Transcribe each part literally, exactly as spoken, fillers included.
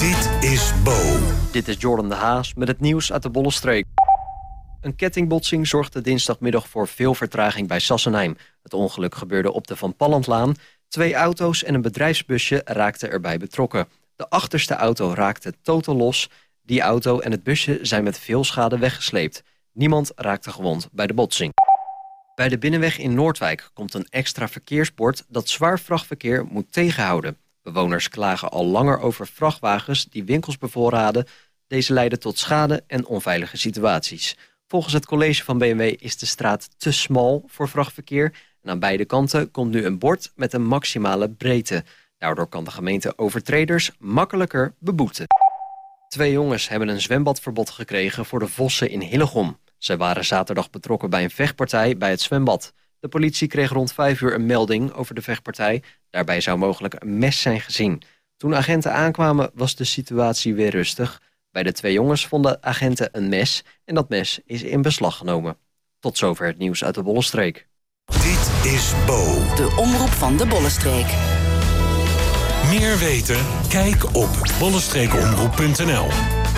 Dit is Bo. Dit is Jordan de Haas met het nieuws uit de Bollenstreek. Een kettingbotsing zorgde dinsdagmiddag voor veel vertraging bij Sassenheim. Het ongeluk gebeurde op de Van Pallandlaan. Twee auto's en een bedrijfsbusje raakten erbij betrokken. De achterste auto raakte totaal los. Die auto en het busje zijn met veel schade weggesleept. Niemand raakte gewond bij de botsing. Bij de Binnenweg in Noordwijk komt een extra verkeersbord dat zwaar vrachtverkeer moet tegenhouden. Bewoners klagen al langer over vrachtwagens die winkels bevoorraden. Deze leiden tot schade en onveilige situaties. Volgens het college van B M W is de straat te smal voor vrachtverkeer. En aan beide kanten komt nu een bord met een maximale breedte. Daardoor kan de gemeente overtreders makkelijker beboeten. Twee jongens hebben een zwembadverbod gekregen voor de Vossen in Hillegom. Zij waren zaterdag betrokken bij een vechtpartij bij het zwembad. De politie kreeg rond vijf uur een melding over de vechtpartij. Daarbij zou mogelijk een mes zijn gezien. Toen agenten aankwamen was de situatie weer rustig. Bij de twee jongens vonden agenten een mes en dat mes is in beslag genomen. Tot zover het nieuws uit de Bollenstreek. Dit is Bo. De omroep van de Bollenstreek. Meer weten? Kijk op bollenstreekomroep punt n l.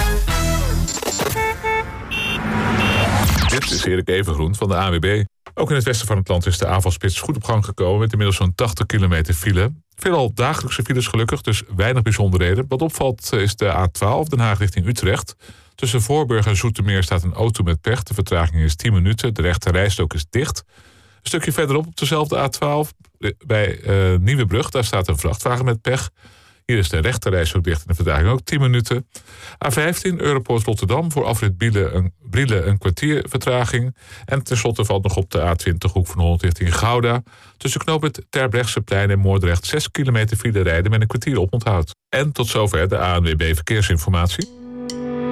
Dit is Erik Evengroen van de A N W B. Ook in het westen van het land is de avondspits goed op gang gekomen met inmiddels zo'n tachtig kilometer file. Veelal dagelijkse files gelukkig, dus weinig bijzonderheden. Wat opvalt is de A twaalf, Den Haag richting Utrecht. Tussen Voorburg en Zoetermeer staat een auto met pech. De vertraging is tien minuten, de rechte rijstrook is dicht. Een stukje verderop op dezelfde A twaalf, bij uh, Nieuwebrug, daar staat een vrachtwagen met pech. Hier is de rechte rijstrook dicht en de vertraging ook tien minuten. A vijftien, Europoort Rotterdam, voor afrit Brielen een, Brielen een kwartier vertraging. En tenslotte valt nog op de A twintig, Hoek van Holland richting Gouda. Tussen knooppunt Terbrechtseplein en Moordrecht zes kilometer file rijden met een kwartier oponthoud. En tot zover de A N W B Verkeersinformatie.